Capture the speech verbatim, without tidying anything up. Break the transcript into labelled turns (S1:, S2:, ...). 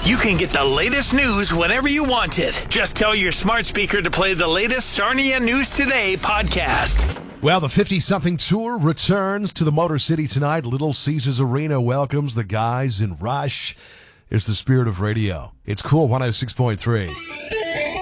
S1: You can get the latest news whenever you want it. Just tell your smart speaker to play the latest Sarnia News Today podcast.
S2: Well, the fifty-something tour returns to the Motor City tonight. Little Caesars Arena welcomes the guys in Rush. It's the spirit of radio. It's Cool one oh six point three.